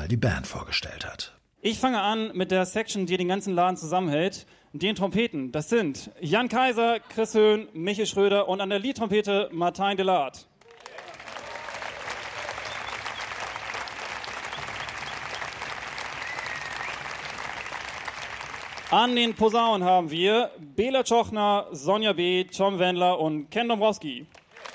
mal die Band vorgestellt hat. Ich fange an mit der Section, die den ganzen Laden zusammenhält. Den Trompeten, das sind Jan Kaiser, Chris Höhn, Michel Schröder und an der Leadtrompete Martin Delart. An den Posaunen haben wir Bela Tschochner, Sonja B., Tom Wendler und Ken Dombrowski.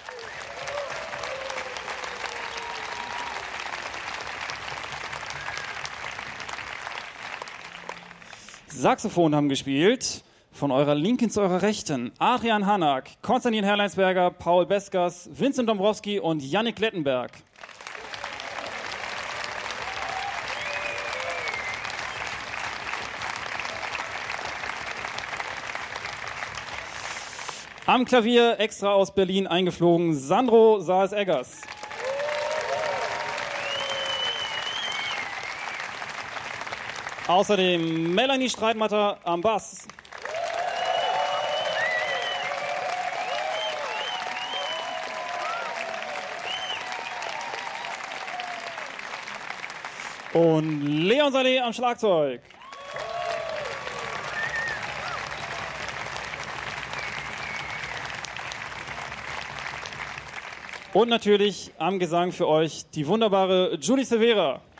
Saxophon haben gespielt, von eurer Linken zu eurer Rechten, Adrian Hanak, Konstantin Herleinsberger, Paul Beskers, Vincent Dombrowski und Yannick Lettenberg. Am Klavier extra aus Berlin eingeflogen, Sandro Saes-Eggers. Außerdem Melanie Streitmatter am Bass. Und Leon Saleh am Schlagzeug. Und natürlich am Gesang für euch die wunderbare Julie Severa.